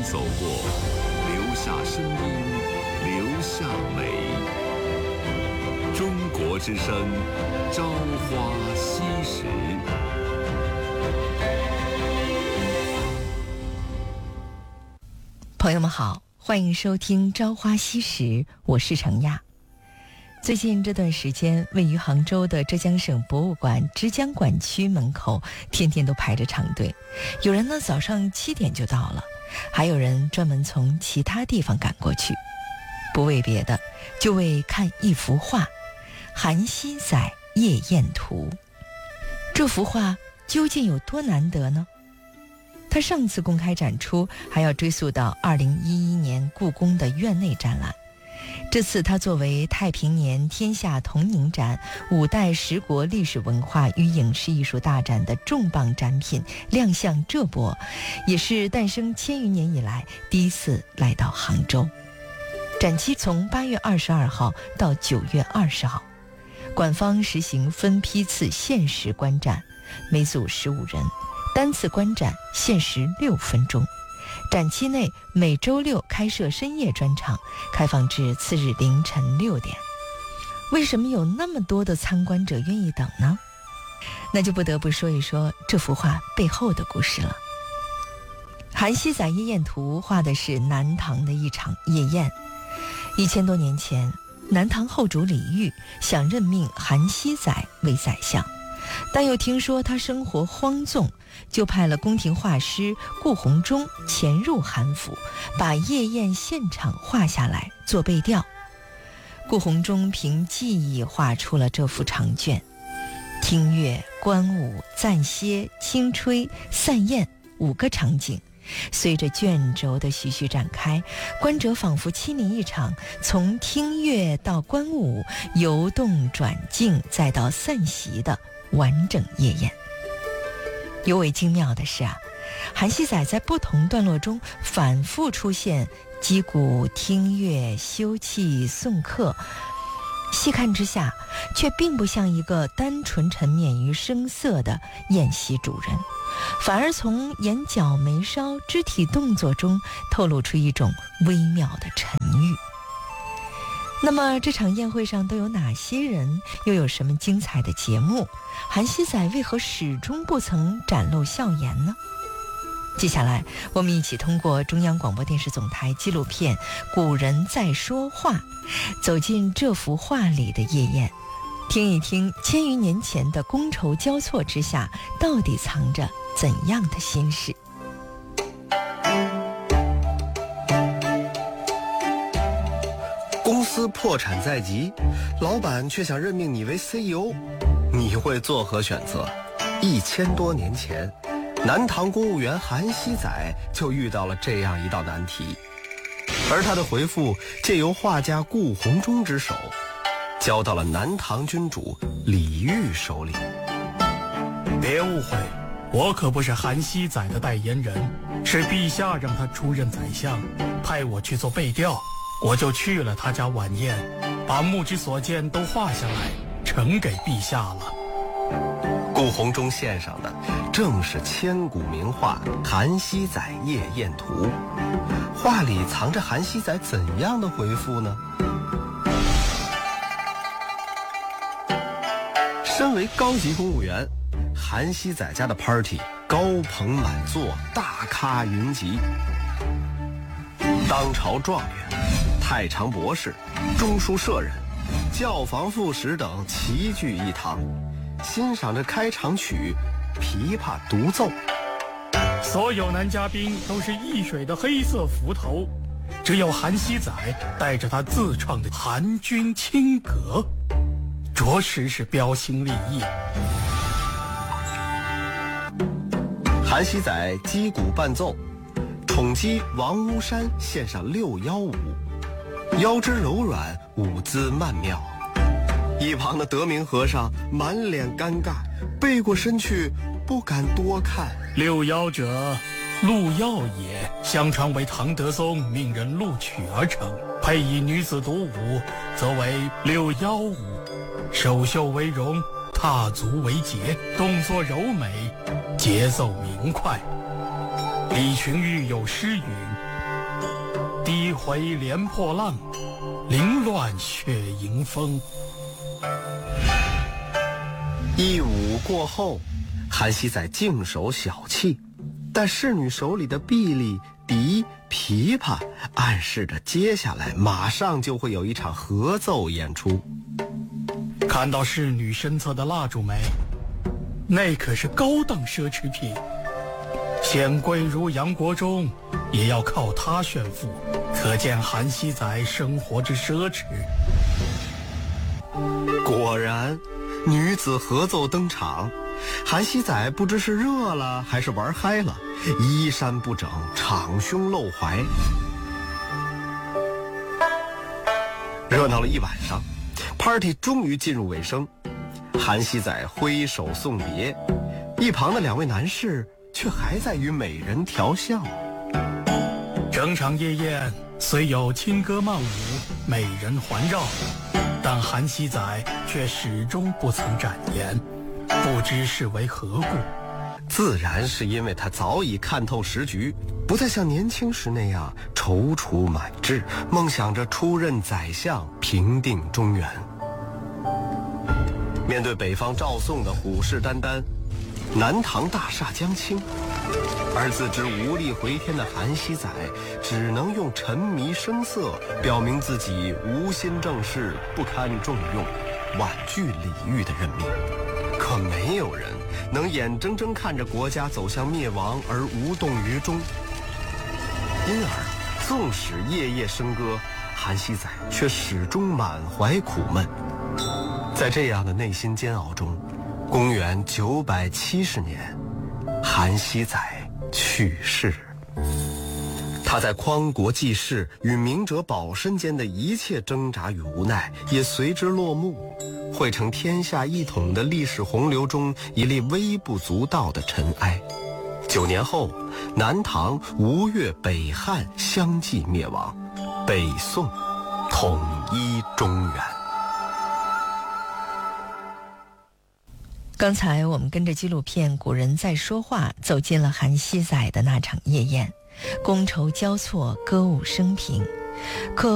走过，留下声音，留下美。中国之声，朝花夕拾。 朋友们好，欢迎收听《朝花夕拾》，我是程亚。最近这段时间，位于杭州的浙江省博物馆之江馆区门口天天都排着长队，有人呢早上7点就到了，还有人专门从其他地方赶过去，不为别的，就为看一幅画《韩熙载夜宴图》。这幅画究竟有多难得呢？它上次公开展出还要追溯到2011年故宫的院内展览，这次它作为太平年天下同宁展5代十国历史文化与影视艺术大展的重磅展品亮相浙博，也是诞生1000余年以来第一次来到杭州。展期从8月22号到9月20号，馆方实行分批次限时观展，每组15人，单次观展限时6分钟。展期内每周六开设深夜专场，开放至次日凌晨6点。为什么有那么多的参观者愿意等呢？那就不得不说一说这幅画背后的故事了。《韩熙载夜宴图》画的是南唐的一场夜宴。1000多年前，南唐后主李煜想任命韩熙载为宰相，但又听说他生活荒纵，就派了宫廷画师顾闳中潜入韩府，把夜宴现场画下来做背调。顾闳中凭记忆画出了这幅长卷，听乐、观舞、暂歇、轻吹、散宴5个场景，随着卷轴的徐徐展开，观者仿佛亲临一场从听乐到观舞、游动转静再到散席的完整夜宴。尤为精妙的是韩熙载在不同段落中反复出现击鼓、听乐、休憩、送客，细看之下却并不像一个单纯沉湎于声色的宴席主人，反而从眼角眉梢、肢体动作中透露出一种微妙的沉郁。那么这场宴会上都有哪些人，又有什么精彩的节目？韩熙载为何始终不曾展露笑颜呢？接下来我们一起通过中央广播电视总台纪录片《古人在说话》，走进这幅画里的夜宴，听一听1000余年前的觥筹交错之下，到底藏着怎样的心事。 公司破产在即，老板却想任命你为 CEO， 你会作何选择？1000多年前，南唐公务员韩熙载就遇到了这样一道难题，而他的回复借由画家顾闳中之手，交到了南唐君主李煜手里。 别误会，我可不是韩熙载的代言人，是陛下让他出任宰相，派我去做背调，我就去了他家晚宴，把目之所见都画下来，呈给陛下了。 顾闳中献上的正是千古名画《韩熙载夜宴图》，画里藏着韩熙载怎样的回复呢？身为高级公务员，韩熙载家的 party 高朋满座，大咖云集，当朝状元、太常博士、中书舍人、教坊副使等齐聚一堂，欣赏着开场曲琵琶独奏。 所有男嘉宾都是一水的黑色幞头，只有韩熙载带着他自创的韩军清歌，着实是标新立异。 韩熙载击鼓伴奏，宠姬王屋山献上6幺舞，腰肢柔软，舞姿曼妙。一旁的德明和尚满脸尴尬，背过身去不敢多看。 6幺者，陆耀也，相传为唐德宗命人录取而成，配以女子独舞，则为6幺舞。手袖为绒，踏足为节，动作柔美，节奏明快。李群玉有诗云： 低回连破浪，凌乱血迎风。 一舞过后，韩熙载净手小气，但侍女手里的碧丽、笛、琵琶暗示着接下来马上就会有一场合奏演出。 看到侍女身侧的蜡烛没？那可是高档奢侈品，显贵如杨国忠也要靠它炫富，可见韩熙载生活之奢侈。 果然，女子合奏登场，韩熙载不知是热了还是玩嗨了，衣衫不整，敞胸露怀。热闹了一晚上，party 终于进入尾声。韩熙载挥手送别，一旁的2位男士却还在与美人调笑。 整场夜宴虽有轻歌曼舞，美人环绕，但韩熙载却始终不曾展颜，不知是为何故。 自然是因为他早已看透时局，不再像年轻时那样踌躇满志，梦想着出任宰相，平定中原。面对北方赵宋的虎视眈眈，南唐大厦将倾，而自知无力回天的韩熙载只能用沉迷声色表明自己无心政事，不堪重用，婉拒礼遇的任命。可没有人能眼睁睁看着国家走向灭亡而无动于衷，因而纵使夜夜笙歌，韩熙载却始终满怀苦闷。在这样的内心煎熬中，公元970年，韩熙载去世。他在匡国济世与明哲保身间的一切挣扎与无奈也随之落幕，汇成天下一统的历史洪流中一粒微不足道的尘埃。9年后，南唐、吴越、北汉相继灭亡，北宋统一中原。 刚才我们跟着纪录片《古人在说话》走进了韩熙载的那场夜宴，觥筹交错，歌舞升平。可